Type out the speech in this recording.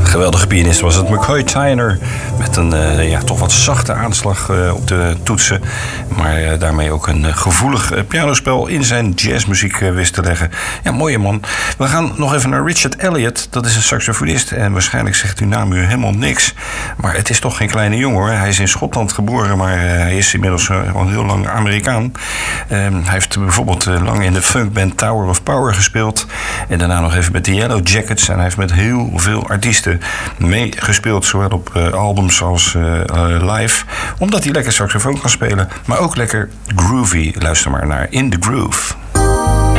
Geweldige pianist was het McCoy Tyner. Met een toch wat zachte aanslag op de toetsen. Maar daarmee ook een gevoelig pianospel in zijn jazzmuziek wist te leggen. Ja, mooie man. We gaan nog even naar Richard Elliott. Dat is een saxofonist. En waarschijnlijk zegt uw naam u helemaal niks. Maar het is toch geen kleine jongen hoor. Hij is in Schotland geboren. Maar hij is inmiddels al heel lang Amerikaan. Hij heeft bijvoorbeeld lang in de funkband Tower of Power gespeeld. En daarna nog even met de Yellow Jackets. En hij heeft met heel veel artiesten meegespeeld. Zowel op albums als live. Omdat hij lekker saxofoon kan spelen. Maar ook lekker groovy. Luister maar naar In The Groove.